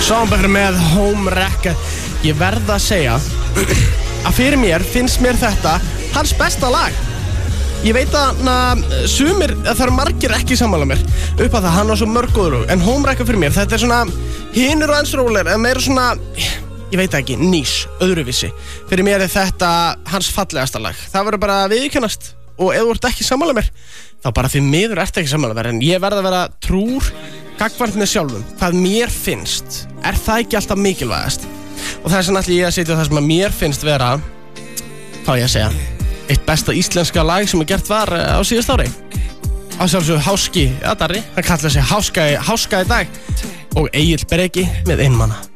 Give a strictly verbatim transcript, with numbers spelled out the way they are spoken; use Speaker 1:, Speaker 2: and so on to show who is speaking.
Speaker 1: Somber með Home Wrecker. Ég verð að segja að fyrir mér finnst mér þetta hans besta lag. Ég veit að na, sumir, að það eru margir ekki sammála mér upp að það, hann á svo mörg góður lög. En Home Wrecker fyrir mér, þetta er svona hinur og eins róler, en meira svona, ég veit ekki, nýs, öðruvísi. Fyrir mér er þetta hans fallegasta lag. Það verður bara viðurkennast. Og ef þú ert ekki sammála mér, þá bara því miður ert ekki sammála mér. En ég verð að vera trúr gagnvart með sjálfum. Hvað mér finnst, er það ekki alltaf mikilvægast. Og þess vegna ætla ég að setja það sem að mér finnst vera, hvað á ég að segja, eitt besta íslenska lag sem er gert var á síðast ári. Á sjálfsögðu Háski, ja Darri, hann kallar sig Háska, Háska í dag. Og Egill Breki með Einmana.